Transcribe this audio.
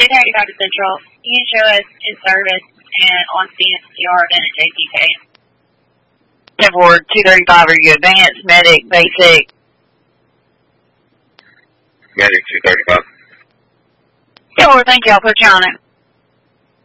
235 to Central. You can show us in service and on CNCR then at JPK. 10-4, 235, are you advanced, medic, basic? Medic 235. 10-4, thank you, I'll put you on it.